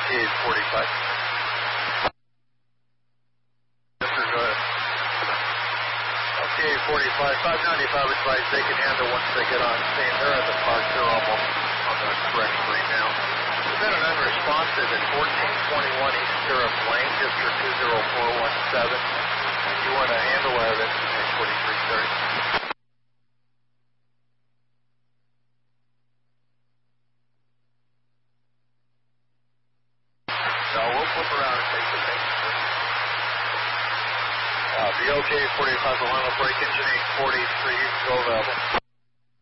OK-45. OK-45, 595 advised they can handle once they get on scene. They're at the park. They're almost on the correct street now. We've got an unresponsive at 1421 East Stirrup Lane, District 20417. If you want to handle that at 4330. No, we'll flip around and take the thing. The OK-45 Atlanta break engine 843, go available.